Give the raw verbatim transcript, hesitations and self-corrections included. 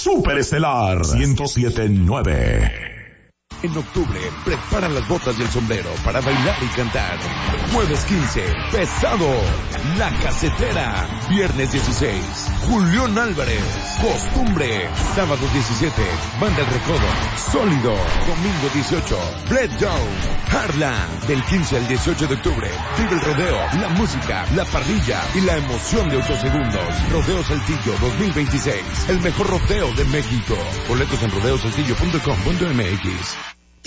Superestelar ciento siete punto nueve. En octubre, prepara las botas y el sombrero para bailar y cantar. Jueves quince, Pesado, La Casetera. Viernes dieciséis, Julián Álvarez, Costumbre. Sábado diecisiete, Banda El Recodo, Sólido. Domingo dieciocho, Breakdown, Harlan. Del quince al dieciocho de octubre, vive el rodeo, la música, la parrilla y la emoción de ocho segundos. Rodeo Saltillo dos mil veintiséis, el mejor rodeo de México. Boletos en rodeo saltillo punto com punto m x.